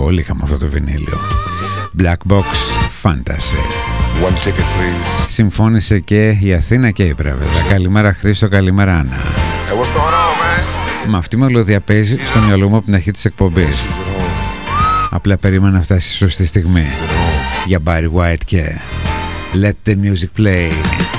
Όλοι είχαμε αυτό το βινίλιο. Black Box Fantasy. One ticket, please. Συμφώνησε και η Αθήνα και η Πρέβεδα. Καλημέρα Χρήστο, καλημέρα Άννα. Hey, what's going on, man? Με αυτή η μελωδία παίζει στο μυαλό μου από την αρχή της εκπομπής. Απλά περίμενα να φτάσει στη σωστή στιγμή. Για Barry White και Let the Music Play.